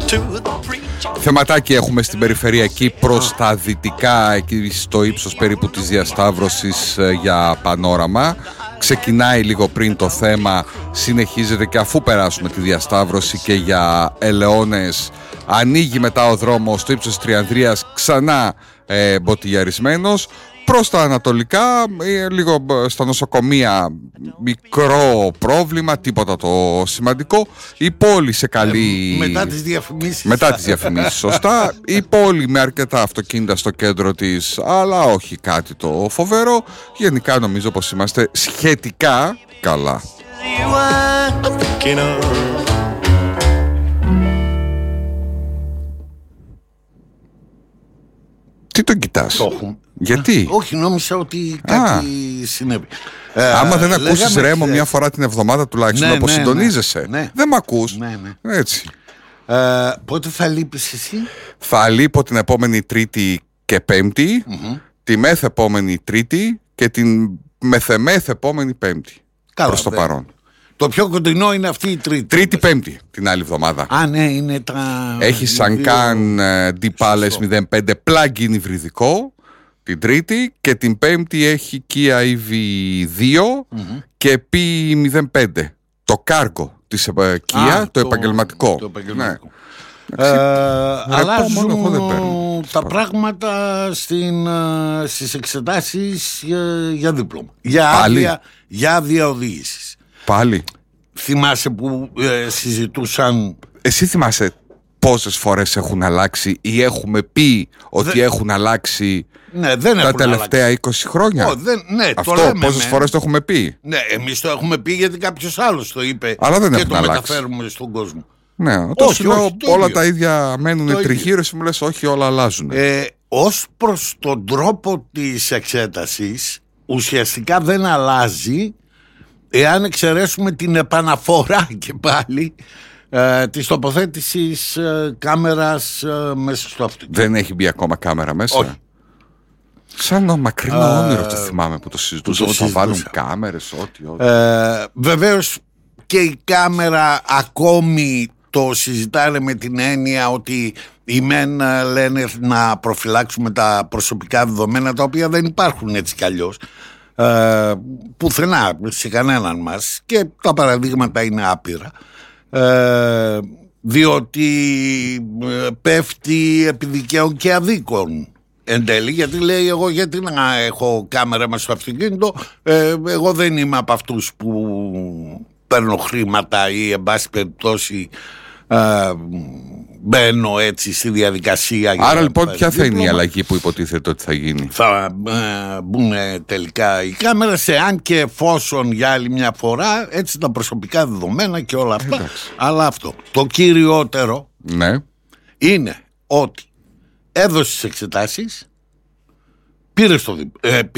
Θεματάκι έχουμε στην περιφερειακή προς τα δυτικά, εκεί στο ύψος περίπου της διασταύρωσης για πανόραμα. Ξεκινάει λίγο πριν το θέμα, συνεχίζεται και αφού περάσουμε τη διασταύρωση και για Ελαιώνες ανοίγει μετά ο δρόμος στο ύψος της Τριανδρίας ξανά μποτιλιαρισμένος. Προς τα ανατολικά, λίγο στα νοσοκομεία, μικρό πρόβλημα, τίποτα το σημαντικό. Η πόλη σε καλή... Μετά τις διαφημίσεις. Σωστά. Η πόλη με αρκετά αυτοκίνητα στο κέντρο της, αλλά όχι κάτι το φοβερό. Γενικά νομίζω πως είμαστε σχετικά καλά. Τι τον κοιτάς? Το έχουμε. Γιατί? Όχι, νόμιζα ότι κάτι συνέβη. Άμα δεν ακούσεις Ρέμο μια φορά την εβδομάδα τουλάχιστον, όπως συντονίζεσαι, δεν μ' ακούς. Έτσι. Πότε θα λείπεις εσύ? Θα λείπω την επόμενη Τρίτη και Πέμπτη, τη μεθεπόμενη Τρίτη και την μεθεπόμενη Πέμπτη. Προς το παρόν. Το πιο κοντινό είναι αυτή η Τρίτη. Τρίτη-Πέμπτη την άλλη εβδομάδα. Ναι, είναι τα... Έχει Σανκάν D-Palace 05 plug-in υβριδικό την Τρίτη και την Πέμπτη έχει Kia EV2 και P05. Το κάργο της Kia, το επαγγελματικό. Αλλάζουν τα πράγματα στις εξετάσεις για δίπλωμα. Για άδεια οδήγησης. Πάλι. Θυμάσαι που συζητούσαν... Εσύ θυμάσαι πόσες φορές έχουν αλλάξει ή έχουμε πει ότι έχουν αλλάξει τα τελευταία 20 χρόνια? Αυτό πόσες φορές το έχουμε πει? Ναι, εμείς το έχουμε πει γιατί κάποιος άλλος το είπε. Αλλά δεν και έχουν το αλλάξει. μεταφέρουμε στον κόσμο. Ναι, όχι, όλα τα ίδια μένουν τριχύρες και μου λες όχι, όλα αλλάζουν. Ως προς τον τρόπο της εξέτασης ουσιαστικά δεν αλλάζει, εάν εξαιρέσουμε την επαναφορά και πάλι της τοποθέτησης κάμερας μέσα στο αυτοκίνητο. Δεν έχει μπει ακόμα κάμερα μέσα? Όχι. Σαν μακρινό όνειρο το θυμάμαι που το συζητούσαμε, θα βάλουν κάμερες, ό,τι. Βεβαίως και η κάμερα ακόμη το συζητάνε με την έννοια ότι οι μεν λένε να προφυλάξουμε τα προσωπικά δεδομένα, τα οποία δεν υπάρχουν έτσι κι αλλιώς πουθενά σε κανέναν μας, και τα παραδείγματα είναι άπειρα, διότι πέφτει επί δικαίων και αδίκων εν τέλει, γιατί λέει εγώ γιατί να έχω κάμερα μέσα στο αυτοκίνητο, εγώ δεν είμαι από αυτούς που παίρνω χρήματα ή εν πάση περιπτώσει μπαίνω έτσι στη διαδικασία. Άρα λοιπόν ποια θα είναι η αλλαγή που υποτίθεται ότι θα γίνει? Θα μπουν τελικά οι κάμερες, εάν και εφόσον για άλλη μια φορά έτσι τα προσωπικά δεδομένα και όλα αυτά. Αλλά αυτό το κυριότερο είναι ότι έδωσε τις εξετάσεις, πήρε